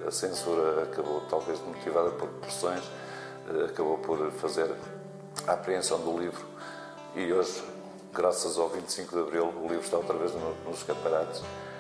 a censura acabou, talvez motivada por pressões, acabou por fazer a apreensão do livro e hoje, graças ao 25 de Abril, o livro está outra vez nos escaparates